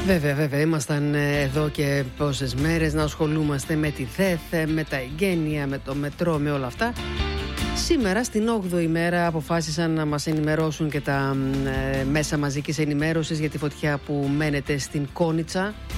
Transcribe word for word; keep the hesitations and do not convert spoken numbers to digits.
Βέβαια, βέβαια, ήμασταν εδώ και πόσες μέρες να ασχολούμαστε με τη ΔΕΘ, με τα εγγένεια, με το μετρό, με όλα αυτά. Σήμερα, στην όγδοη μέρα, αποφάσισαν να μας ενημερώσουν και τα ε, μέσα μαζικής ενημέρωσης για τη φωτιά που μένεται στην Κόνιτσα.